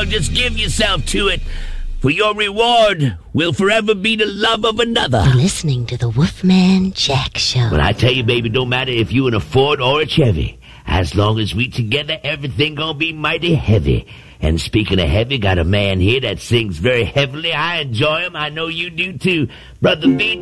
Well, just give yourself to it, for your reward will forever be the love of another. You're listening to the Wolfman Jack Show. Well, I tell you, baby, don't matter if you in a Ford or a Chevy. As long as we together, everything gonna be mighty heavy. And speaking of heavy, got a man here that sings very heavily. I enjoy him. I know you do too. Brother B,